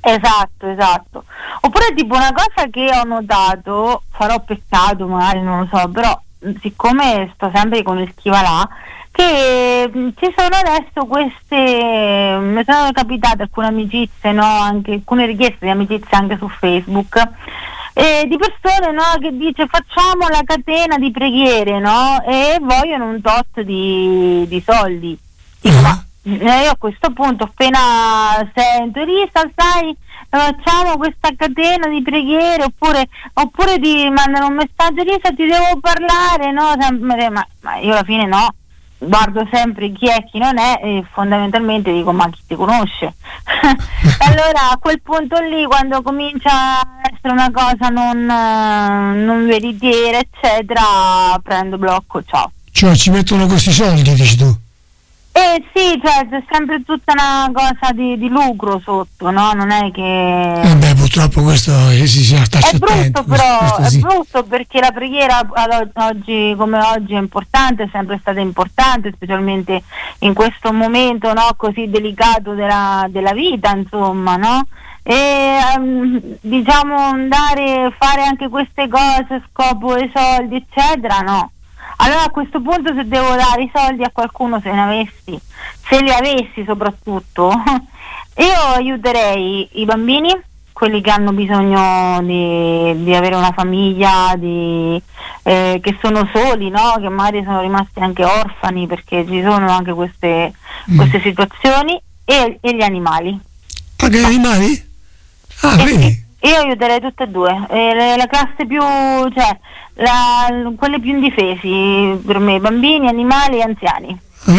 Esatto. Oppure tipo una cosa che ho notato, farò peccato magari, non lo so, però siccome sto sempre con il chi va là, che ci sono adesso mi sono capitate alcune amicizie, no? Anche alcune richieste di amicizie anche su Facebook, di persone, no? Che dice facciamo la catena di preghiere, no? E vogliono un tot di soldi. Ma io a questo punto appena sento Elisa, sai, facciamo questa catena di preghiere, oppure ti mandano un messaggio, Elisa ti devo parlare, no? Sempre, ma io alla fine no, guardo sempre chi è chi non è e fondamentalmente dico ma chi ti conosce? Allora a quel punto lì, quando comincia a essere una cosa non veritiera eccetera, prendo blocco, ciao. Cioè ci mettono questi soldi, dici tu? Sì, cioè c'è sempre tutta una cosa di lucro sotto, no? Non è che... Beh, purtroppo questo si sta accettando. È brutto però, è brutto perché la preghiera oggi come oggi è importante, è sempre stata importante, specialmente in questo momento, no? Così delicato della vita, insomma, no? E diciamo fare anche queste cose, scopo i soldi, eccetera, no? Allora a questo punto se devo dare i soldi a qualcuno, se li avessi soprattutto, io aiuterei i bambini, quelli che hanno bisogno di avere una famiglia, che sono soli, no? Che magari sono rimasti anche orfani, perché ci sono anche queste situazioni, e gli animali. Anche gli animali? Vedi? Sì. Io aiuterei tutte e due, la classe più, cioè quelle più indifesi per me, bambini, animali e anziani.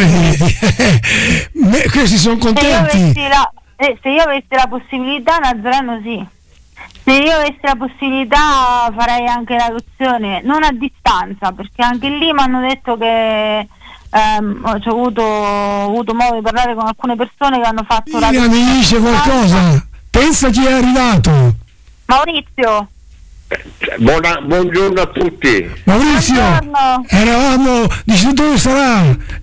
Questi sono contenti. Se io avessi la possibilità, Nazareno sì. Se io avessi la possibilità farei anche l'adozione, non a distanza, perché anche lì mi hanno detto che ho avuto modo di parlare con alcune persone che hanno fatto l'adozione. Mi dice qualcosa? Pensa chi è arrivato. Maurizio. Buongiorno a tutti. Maurizio, buongiorno. Eravamo, dici dove sarà?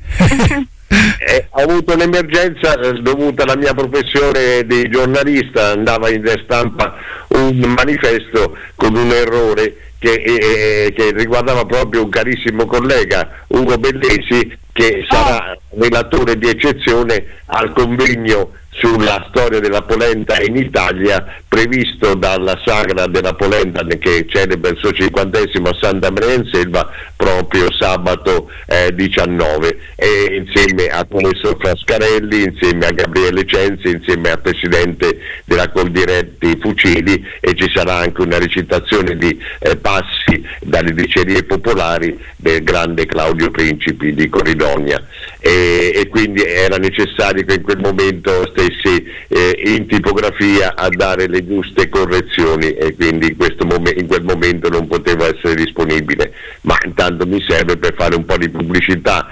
Ho avuto un'emergenza dovuta alla mia professione di giornalista, andava in stampa un manifesto con un errore che riguardava proprio un carissimo collega, Ugo Bellesi, che sarà relatore di eccezione al convegno sulla storia della polenta in Italia, previsto dalla Sagra della Polenta che celebra il suo 50° a Santa Maria in Selva proprio sabato 19, e insieme a professor Frascarelli, insieme a Gabriele Censi, insieme al presidente della Coldiretti Fucili, e ci sarà anche una recitazione di passi dalle dicerie popolari del grande Claudio Principi di Corridonia, e quindi era necessario che in quel momento stessi in tipografia a dare le giuste correzioni, e quindi in quel momento non poteva essere disponibile, ma intanto mi serve per fare un po' di pubblicità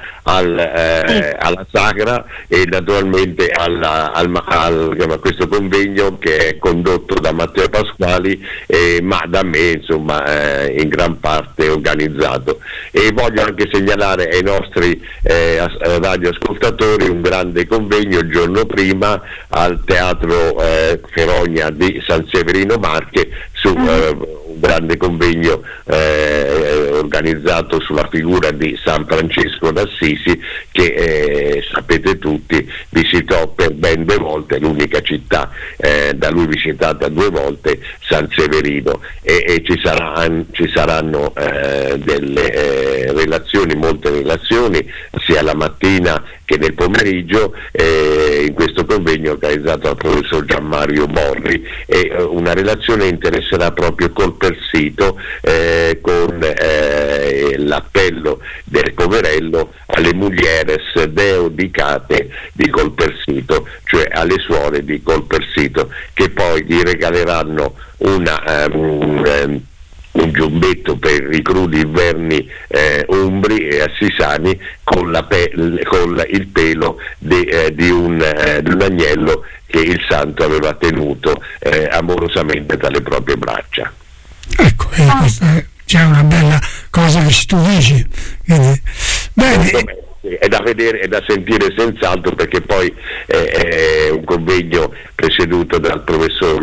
alla Sagra e naturalmente a questo convegno che è condotto da Matteo Pasquali, ma da me insomma in gran parte organizzato. E voglio anche segnalare ai nostri radioascoltatori un grande convegno il giorno prima al Teatro Ferogna di San Severino Marche su un grande convegno organizzato sulla figura di San Francesco d'Assisi, che sapete tutti visitò per ben 2 volte l'unica città da lui visitata 2 volte, San Severino, e ci saranno delle relazioni, molte relazioni sia la mattina che nel pomeriggio in questo convegno organizzato dal professor Gianmario Borri, e una relazione interesserà proprio Colpersito, con l'appello del Poverello alle mulieres deodicate di Colpersito, cioè alle suore di Colpersito, che poi gli regaleranno un giubbetto per i crudi inverni umbri e assisani con il pelo di un agnello che il santo aveva tenuto amorosamente tra le proprie braccia. Ecco, questa c'è una bella cosa che tu dici. Quindi, bene. È da vedere e da sentire senz'altro, perché poi è un convegno presieduto dal professor